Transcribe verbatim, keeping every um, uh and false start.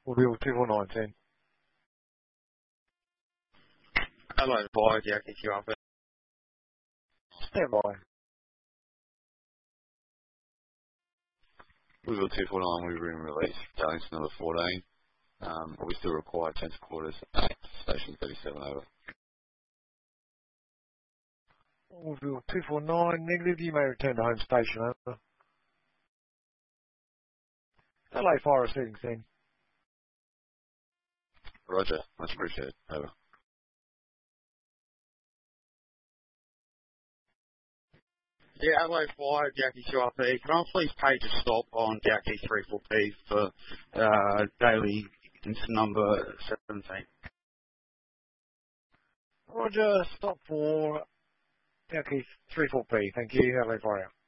Orville two four nine ten. Hello, five, Yankee Q R P. Stand by. Orville two four nine, we've been released. Darlington number fourteen. Um, are we still required tenth quarters? Station thirty-seven over. Orville two four nine, negative. You may return to home station, over. L A fire receiving scene. Roger, much appreciated. Over. Yeah, L A five, Yankee Q R P. Can I please page a stop on Yankee three four P for uh, daily incident number seventeen? Roger, stop for Yankee three four P. Thank you. L A fire out.